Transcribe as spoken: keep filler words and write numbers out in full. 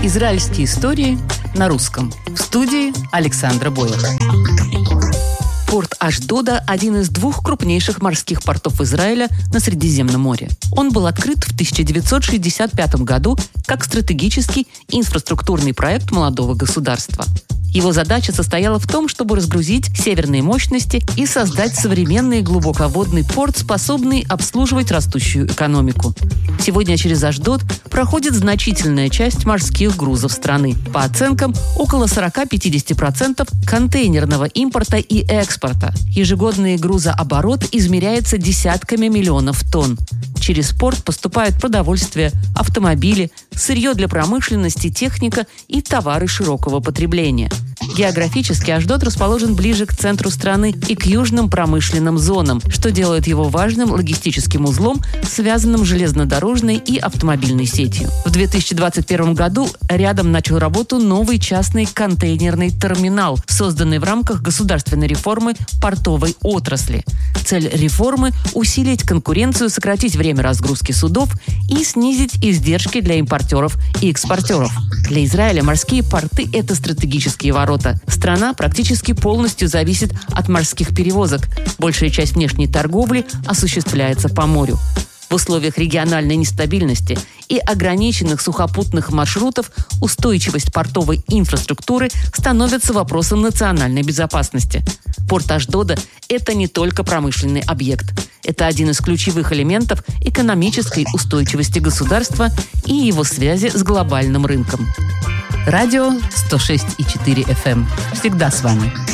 Израильские истории на русском. В студии Александра Боева. Порт Ашдода – один из двух крупнейших морских портов Израиля на Средиземном море. Он был открыт в тысяча девятьсот шестьдесят пятом году как стратегический инфраструктурный проект молодого государства. Его задача состояла в том, чтобы разгрузить северные мощности и создать современный глубоководный порт, способный обслуживать растущую экономику. Сегодня через Ашдод проходит значительная часть морских грузов страны. По оценкам, около сорок-пятьдесят процентов контейнерного импорта и экспорта. Ежегодный грузооборот измеряется десятками миллионов тонн. Через порт поступают продовольствие, автомобили, сырье для промышленности, техника и товары широкого потребления. Географически Ашдод расположен ближе к центру страны и к южным промышленным зонам, что делает его важным логистическим узлом, связанным с железнодорожной и автомобильной сетью. В две тысячи двадцать первом году рядом начал работу новый частный контейнерный терминал, созданный в рамках государственной реформы портовой отрасли. Цель реформы – усилить конкуренцию, сократить время разгрузки судов и снизить издержки для импортеров и экспортеров. Для Израиля морские порты – это стратегические ворота. Страна практически полностью зависит от морских перевозок. Большая часть внешней торговли осуществляется по морю. В условиях региональной нестабильности и ограниченных сухопутных маршрутов устойчивость портовой инфраструктуры становится вопросом национальной безопасности. Порт Ашдода – это не только промышленный объект. Это один из ключевых элементов экономической устойчивости государства и его связи с глобальным рынком. Радио сто шесть и четыре эф эм. Всегда с вами.